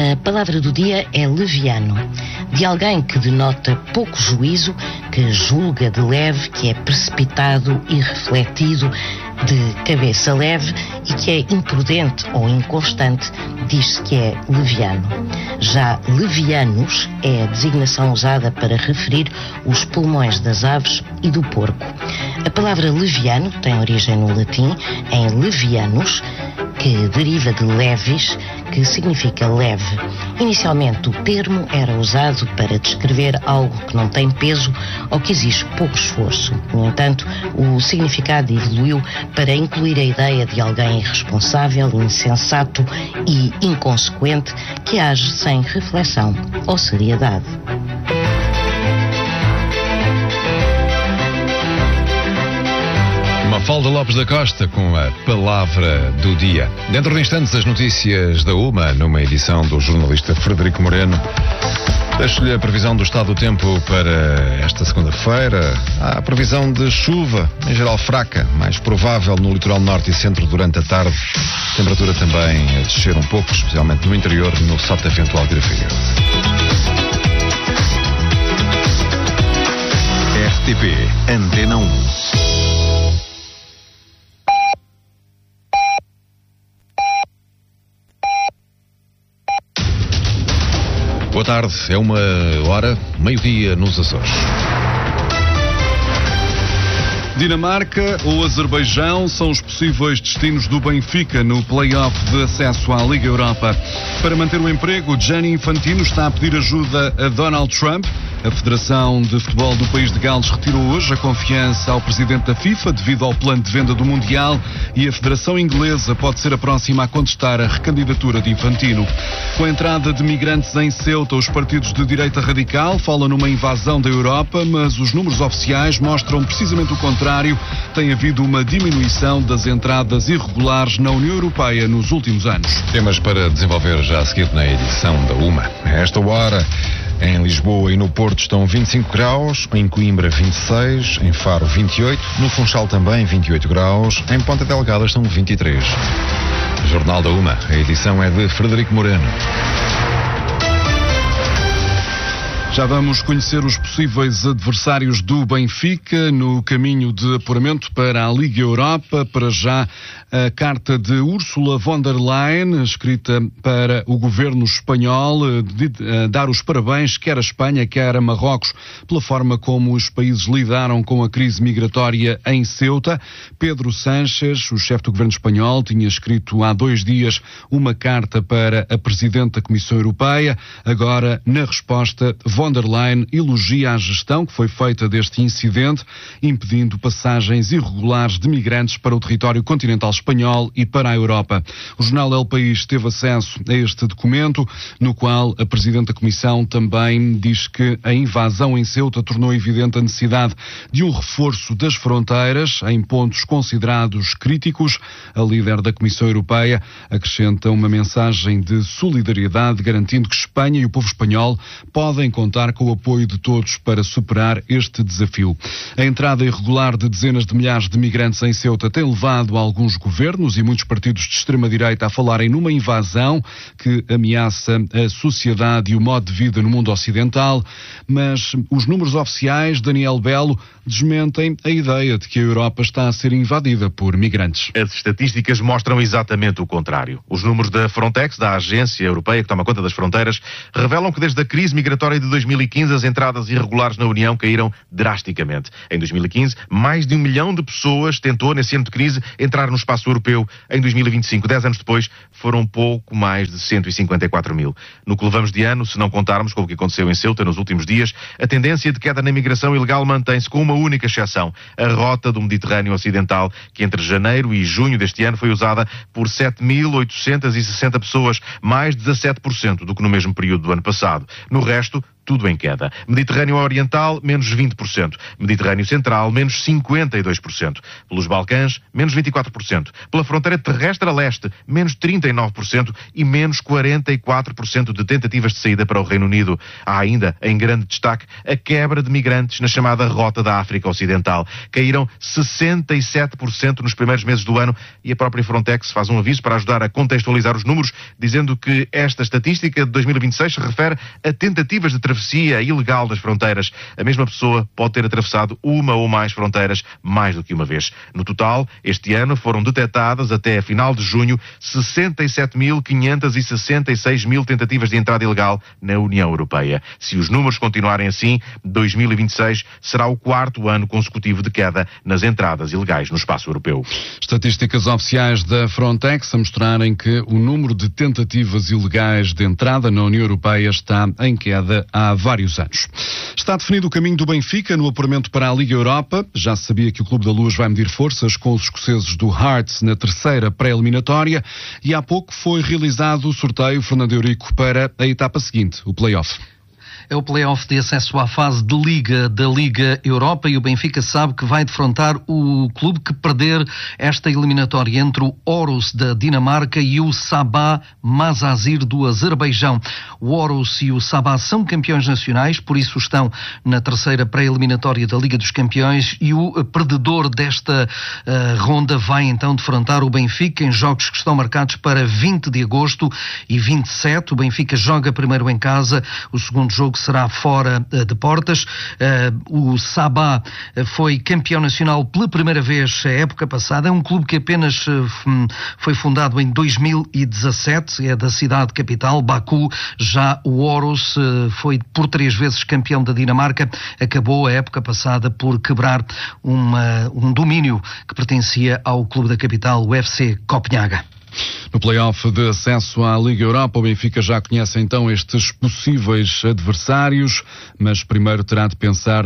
A palavra do dia é leviano, de alguém que denota pouco juízo, que julga de leve, que é precipitado e refletido, de cabeça leve e que é imprudente ou inconstante, diz-se que é leviano. Já levianos é a designação usada para referir os pulmões das aves e do porco. A palavra leviano tem origem no latim, em levianus, que deriva de levis, que significa leve. Inicialmente o termo era usado para descrever algo que não tem peso ou que exige pouco esforço. No entanto, o significado evoluiu para incluir a ideia de alguém irresponsável, insensato e inconsequente que age sem reflexão ou seriedade. Mafalda Lopes da Costa com a palavra do dia. Dentro de instantes, as notícias da UMA, numa edição do jornalista Frederico Moreno. Deixo-lhe a previsão do estado do tempo para esta segunda-feira. Há a previsão de chuva, em geral fraca, mais provável no litoral norte e centro durante a tarde. Temperatura também a descer um pouco, especialmente no interior, no Sotavento Algravia. RTP Antena 1. Boa tarde, é 1h, meio-dia nos Açores. Dinamarca ou Azerbaijão são os possíveis destinos do Benfica no play-off de acesso à Liga Europa. Para manter o emprego, Gianni Infantino está a pedir ajuda a Donald Trump. A Federação de Futebol do país de Gales retirou hoje a confiança ao presidente da FIFA devido ao plano de venda do Mundial e a Federação Inglesa pode ser a próxima a contestar a recandidatura de Infantino. Com a entrada de migrantes em Ceuta, os partidos de direita radical falam numa invasão da Europa, mas os números oficiais mostram precisamente o contrário. Tem havido uma diminuição das entradas irregulares na União Europeia nos últimos anos. Temas para desenvolver já a seguir na edição da UMA. A esta hora, em Lisboa e no Porto estão 25 graus, em Coimbra 26, em Faro 28, no Funchal também 28 graus, em Ponta Delgada estão 23. Jornal da UMA, a edição é de Frederico Moreno. Já vamos conhecer os possíveis adversários do Benfica no caminho de apuramento para a Liga Europa. Para já, a carta de Ursula von der Leyen, escrita para o governo espanhol, de dar os parabéns quer a Espanha, quer a Marrocos, pela forma como os países lidaram com a crise migratória em Ceuta. Pedro Sánchez, o chefe do governo espanhol, tinha escrito há 2 dias uma carta para a Presidente da Comissão Europeia. Agora, na resposta, von der Leyen elogia a gestão que foi feita deste incidente, impedindo passagens irregulares de migrantes para o território continental espanhol e para a Europa. O jornal El País teve acesso a este documento, no qual a Presidente da Comissão também diz que a invasão em Ceuta tornou evidente a necessidade de um reforço das fronteiras em pontos considerados críticos. A líder da Comissão Europeia acrescenta uma mensagem de solidariedade, garantindo que Espanha e o povo espanhol podem contar com o apoio de todos para superar este desafio. A entrada irregular de dezenas de milhares de migrantes em Ceuta tem levado alguns governos e muitos partidos de extrema-direita a falarem numa invasão que ameaça a sociedade e o modo de vida no mundo ocidental, mas os números oficiais, Daniel Belo, desmentem a ideia de que a Europa está a ser invadida por migrantes. As estatísticas mostram exatamente o contrário. Os números da Frontex, da agência europeia que toma conta das fronteiras, revelam que desde a crise migratória de 2015 as entradas irregulares na União caíram drasticamente. Em 2015, mais de 1 milhão de pessoas tentou, nesse ano de crise, entrar no espaço europeu. Em 2025, 10 anos depois, foram pouco mais de 154 mil. No que levamos de ano, se não contarmos com o que aconteceu em Ceuta nos últimos dias, a tendência de queda na migração ilegal mantém-se, com uma única exceção: a rota do Mediterrâneo Ocidental, que entre janeiro e junho deste ano foi usada por 7.860 pessoas, mais 17% do que no mesmo período do ano passado. No resto, tudo em queda. Mediterrâneo Oriental, menos 20%. Mediterrâneo Central, menos 52%. Pelos Balcãs, menos 24%. Pela fronteira terrestre a leste, menos 39% e menos 44% de tentativas de saída para o Reino Unido. Há ainda, em grande destaque, a quebra de migrantes na chamada Rota da África Ocidental. Caíram 67% nos primeiros meses do ano e a própria Frontex faz um aviso para ajudar a contextualizar os números, dizendo que esta estatística de 2026 se refere a tentativas de travessia ilegal das fronteiras. A mesma pessoa pode ter atravessado uma ou mais fronteiras mais do que uma vez. No total, este ano foram detectadas até a final de junho 67.566 tentativas de entrada ilegal na União Europeia. Se os números continuarem assim, 2026 será o quarto ano consecutivo de queda nas entradas ilegais no espaço europeu. Estatísticas oficiais da Frontex a mostrarem que o número de tentativas ilegais de entrada na União Europeia está em queda há vários anos. Está definido o caminho do Benfica no apuramento para a Liga Europa. Já se sabia que o Clube da Luz vai medir forças com os escoceses do Hearts na terceira pré-eliminatória e há pouco foi realizado o sorteio, Fernando Eurico, para a etapa seguinte, o play-off. É o play-off de acesso à fase de Liga da Liga Europa e o Benfica sabe que vai defrontar o clube que perder esta eliminatória entre o Orus da Dinamarca e o Sabah Mazazir do Azerbaijão. O Orus e o Sabah são campeões nacionais, por isso estão na terceira pré-eliminatória da Liga dos Campeões e o perdedor desta ronda vai então defrontar o Benfica em jogos que estão marcados para 20 de agosto e 27. O Benfica joga primeiro em casa, o segundo jogo será fora de portas. O Sabah foi campeão nacional pela primeira vez a época passada. É um clube que apenas foi fundado em 2017, é da cidade capital, Baku. Já o Orus foi por 3 vezes campeão da Dinamarca. Acabou a época passada por quebrar um domínio que pertencia ao clube da capital, o FC Copenhaga. No play-off de acesso à Liga Europa, o Benfica já conhece então estes possíveis adversários, mas primeiro terá de pensar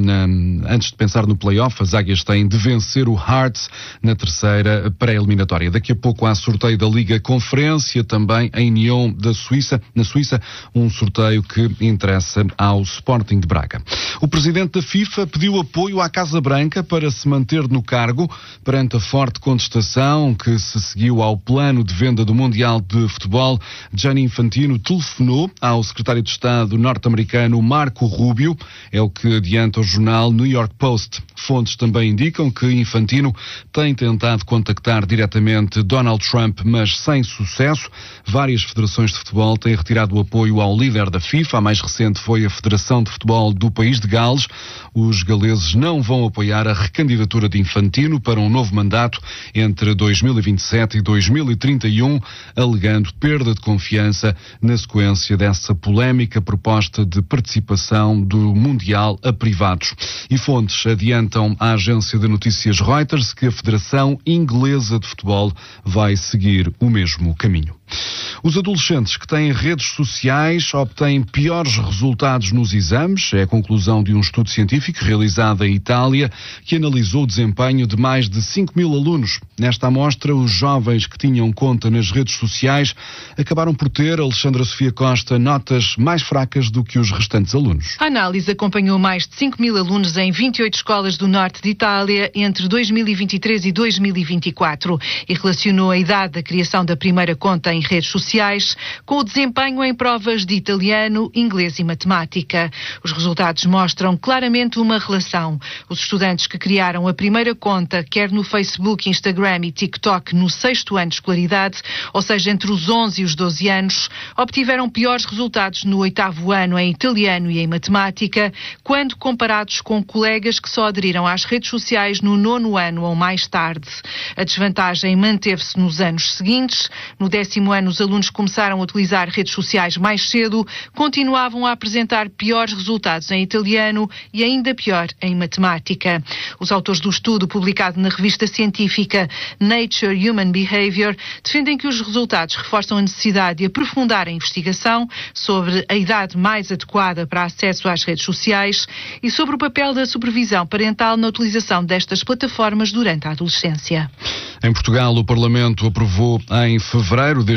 antes de pensar no play-off, as águias têm de vencer o Hearts na terceira pré-eliminatória. Daqui a pouco há sorteio da Liga Conferência, também em Nyon na Suíça, um sorteio que interessa ao Sporting de Braga. O presidente da FIFA pediu apoio à Casa Branca para se manter no cargo perante a forte contestação que se seguiu ao plano de venda do Mundial de Futebol. Gianni Infantino telefonou ao secretário de Estado norte-americano Marco Rubio, é o que adianta o jornal New York Post. Fontes também indicam que Infantino tem tentado contactar diretamente Donald Trump, mas sem sucesso. Várias federações de futebol têm retirado o apoio ao líder da FIFA. A mais recente foi a Federação de Futebol do País de Gales. Os galeses não vão apoiar a recandidatura de Infantino para um novo mandato entre 2027 e 2031, alegando perda de confiança na sequência dessa polémica proposta de participação do Mundial a privados. E fontes adiantam à agência de notícias Reuters que a Federação Inglesa de Futebol vai seguir o mesmo caminho. Os adolescentes que têm redes sociais obtêm piores resultados nos exames. É a conclusão de um estudo científico realizado em Itália que analisou o desempenho de mais de 5.000 alunos. Nesta amostra, os jovens que tinham conta nas redes sociais acabaram por ter, Alexandra Sofia Costa, notas mais fracas do que os restantes alunos. A análise acompanhou mais de 5.000 alunos em 28 escolas do norte de Itália entre 2023 e 2024 e relacionou a idade da criação da primeira conta em redes sociais com o desempenho em provas de italiano, inglês e matemática. Os resultados mostram claramente uma relação. Os estudantes que criaram a primeira conta, quer no Facebook, Instagram e TikTok, no 6º ano de escolaridade, ou seja, entre os 11 e os 12 anos, obtiveram piores resultados no 8º ano em italiano e em matemática, quando comparados com colegas que só aderiram às redes sociais no 9º ano ou mais tarde. A desvantagem manteve-se nos anos seguintes. No 10º ano, os alunos começaram a utilizar redes sociais mais cedo, continuavam a apresentar piores resultados em italiano e ainda pior em matemática. Os autores do estudo, publicado na revista científica Nature Human Behavior, defendem que os resultados reforçam a necessidade de aprofundar a investigação sobre a idade mais adequada para acesso às redes sociais e sobre o papel da supervisão parental na utilização destas plataformas durante a adolescência. Em Portugal, o Parlamento aprovou em fevereiro deste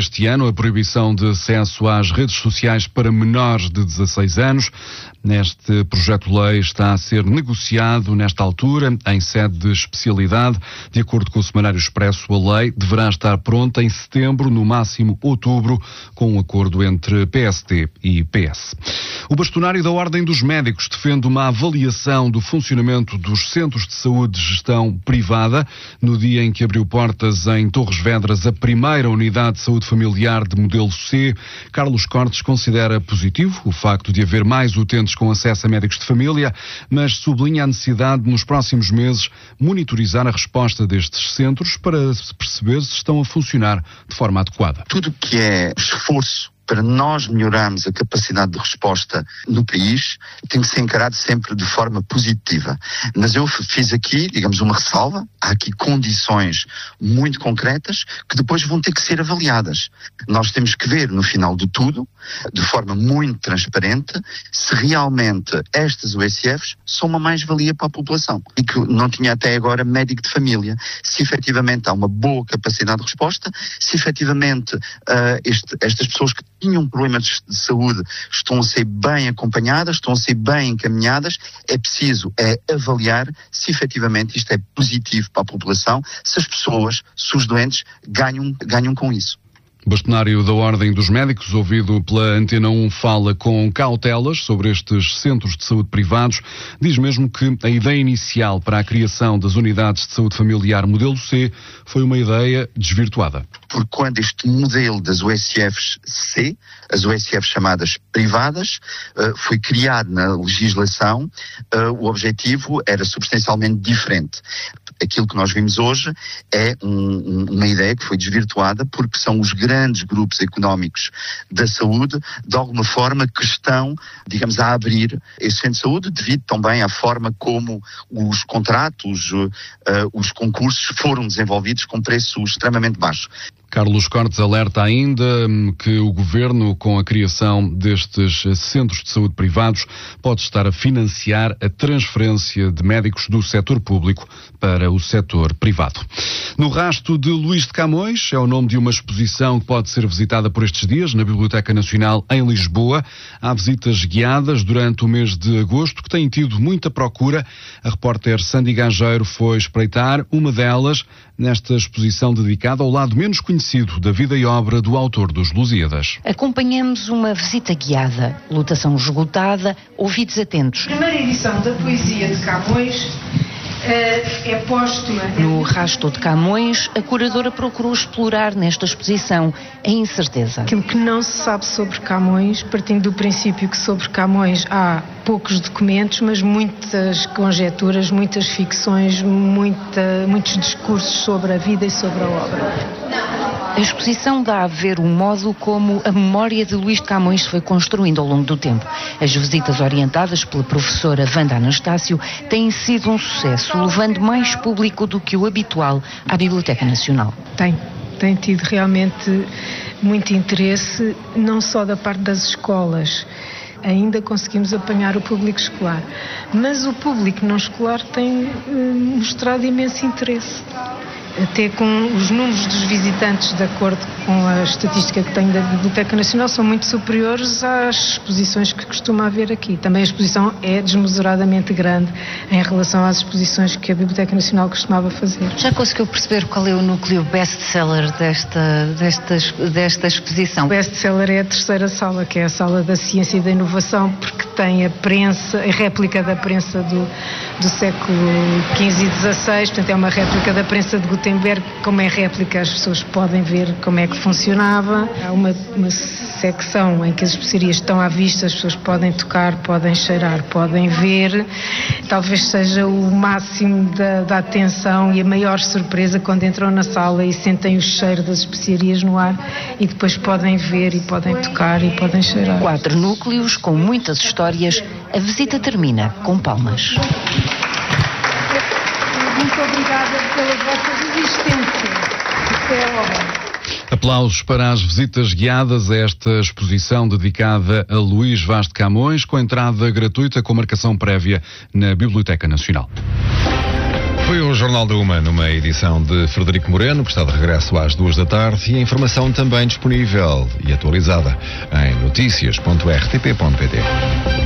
deste ano a proibição de acesso às redes sociais para menores de 16 anos. Neste projeto de lei está a ser negociado nesta altura, em sede de especialidade. De acordo com o Semanário Expresso, a lei deverá estar pronta em setembro, no máximo outubro, com um acordo entre PSD e PS. O bastonário da Ordem dos Médicos defende uma avaliação do funcionamento dos centros de saúde de gestão privada. No dia em que abriu portas em Torres Vedras a primeira unidade de saúde familiar de modelo C, Carlos Cortes considera positivo o facto de haver mais utentes com acesso a médicos de família, mas sublinha a necessidade de, nos próximos meses, monitorizar a resposta destes centros para perceber se estão a funcionar de forma adequada. Tudo que é esforço para nós melhorarmos a capacidade de resposta no país, tem que ser encarado sempre de forma positiva. Mas eu fiz aqui, digamos, uma ressalva. Há aqui condições muito concretas que depois vão ter que ser avaliadas. Nós temos que ver, no final de tudo, de forma muito transparente, se realmente estas USFs são uma mais-valia para a população e que não tinha até agora médico de família. Se efetivamente há uma boa capacidade de resposta, se efetivamente estas pessoas que tinham problemas de saúde estão a ser bem acompanhadas, estão a ser bem encaminhadas, é preciso avaliar se efetivamente isto é positivo para a população, se as pessoas, se os doentes ganham com isso. Bastonário da Ordem dos Médicos, ouvido pela Antena 1, fala com cautelas sobre estes centros de saúde privados. Diz mesmo que a ideia inicial para a criação das unidades de saúde familiar modelo C foi uma ideia desvirtuada. Porque quando este modelo das USFs C, as USFs chamadas privadas, foi criado na legislação, o objetivo era substancialmente diferente. Aquilo que nós vimos hoje é uma ideia que foi desvirtuada porque são os grandes grupos económicos da saúde, de alguma forma, que estão, digamos, a abrir esse centro de saúde devido também à forma como os contratos, os concursos foram desenvolvidos com preço extremamente baixo. Carlos Cortes alerta ainda que o Governo, com a criação destes centros de saúde privados, pode estar a financiar a transferência de médicos do setor público para o setor privado. No Rasto de Luís de Camões é o nome de uma exposição que pode ser visitada por estes dias na Biblioteca Nacional em Lisboa. Há visitas guiadas durante o mês de agosto que têm tido muita procura. A repórter Sandy Gageiro foi espreitar uma delas nesta exposição dedicada ao lado menos conhecido da vida e obra do autor dos Lusíadas. Acompanhamos uma visita guiada, lotação esgotada, ouvidos atentos. A primeira edição da poesia de Camões é póstuma. No Rasto de Camões, a curadora procurou explorar nesta exposição a incerteza. Aquilo que não se sabe sobre Camões, partindo do princípio que sobre Camões há poucos documentos, mas muitas conjecturas, muitas ficções, muitos discursos sobre a vida e sobre a obra. A exposição dá a ver o modo como a memória de Luís de Camões se foi construindo ao longo do tempo. As visitas orientadas pela professora Wanda Anastácio têm sido um sucesso, levando mais público do que o habitual à Biblioteca Nacional. Tem tido realmente muito interesse, não só da parte das escolas. Ainda conseguimos apanhar o público escolar, mas o público não escolar tem mostrado imenso interesse. Até com os números dos visitantes, de acordo com a estatística que tenho da Biblioteca Nacional, são muito superiores às exposições que costuma haver aqui. Também a exposição é desmesuradamente grande em relação às exposições que a Biblioteca Nacional costumava fazer. Já conseguiu perceber qual é o núcleo best-seller desta exposição? O best-seller é a terceira sala, que é a sala da ciência e da inovação, porque tem a réplica da prensa do século XV e XVI, portanto é uma réplica da prensa de Gutenberg. Como é réplica, as pessoas podem ver como é que funcionava. Há uma secção em que as especiarias estão à vista, as pessoas podem tocar, podem cheirar, podem ver. Talvez seja o máximo da atenção e a maior surpresa quando entram na sala e sentem o cheiro das especiarias no ar e depois podem ver e podem tocar e podem cheirar. 4 núcleos com muitas histórias. A visita termina com palmas. Muito obrigada pela vossa resistência. Isto é obra. Aplausos para as visitas guiadas a esta exposição dedicada a Luís Vaz de Camões, com entrada gratuita com marcação prévia na Biblioteca Nacional. Foi o Jornal da Uma, numa edição de Frederico Moreno, que está de regresso às 14h, e a informação também disponível e atualizada em noticias.rtp.pt.